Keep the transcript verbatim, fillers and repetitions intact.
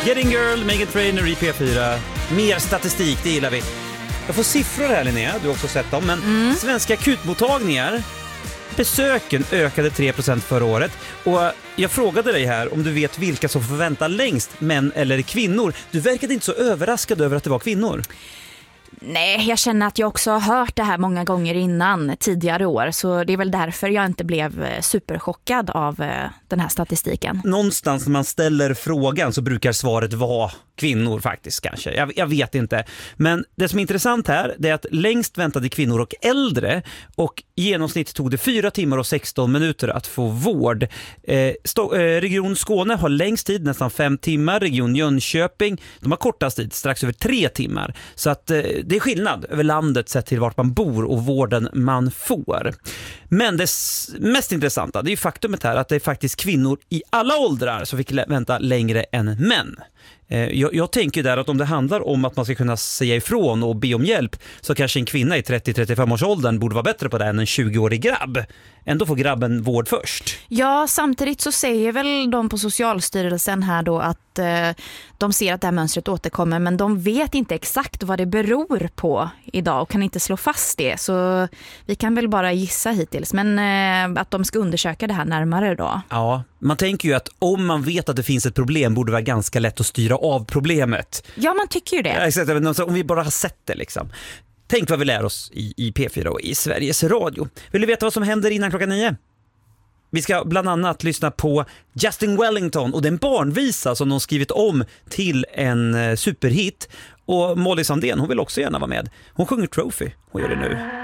Getting Girl, Meghan Trainor i P fyra. Mer statistik, det gillar vi. Jag får siffror här, Linnea, du har också sett dem. Men mm. svenska akutmottagningar, besöken ökade tre procent förra året. Och jag frågade dig här om du vet vilka som får vänta längst, män eller kvinnor. Du verkade inte så överraskad över att det var kvinnor. Nej, jag känner att jag också har hört det här många gånger innan tidigare år. Så det är väl därför jag inte blev superchockad av den här statistiken. Någonstans när man ställer frågan så brukar svaret vara kvinnor faktiskt kanske. Jag, jag vet inte. Men det som är intressant här det är att längst väntade kvinnor och äldre och i genomsnitt tog det fyra timmar och sexton minuter att få vård. Eh, Sto- eh, Region Skåne har längst tid, nästan fem timmar. Region Jönköping, de har kortast tid, strax över tre timmar. Så att eh, det är skillnad över landet sett till vart man bor och vården man får. Men det mest intressanta det är ju faktumet här att det är faktiskt kvinnor i alla åldrar som fick vänta längre än män. Jag, jag tänker där att om det handlar om att man ska kunna säga ifrån och be om hjälp så kanske en kvinna i trettio till trettiofem års åldern borde vara bättre på det än en tjugoårig grabb. Ändå får grabben vård först. Ja, samtidigt så säger väl de på Socialstyrelsen här då att eh, de ser att det här mönstret återkommer men de vet inte exakt vad det beror på idag och kan inte slå fast det. Så vi kan väl bara gissa hittills men eh, att de ska undersöka det här närmare då. Ja, man tänker ju att om man vet att det finns ett problem borde det vara ganska lätt att styra av problemet. Ja, man tycker ju det. Ja, exakt, om vi bara har sett det liksom. Tänk vad vi lär oss i, i P fyra och i Sveriges Radio. Vill du veta vad som händer innan klockan nio? Vi ska bland annat lyssna på Justin Wellington och den barnvisa som de skrivit om till en superhit. Och Molly Sandén, hon vill också gärna vara med. Hon sjunger Trophy, hon gör det nu.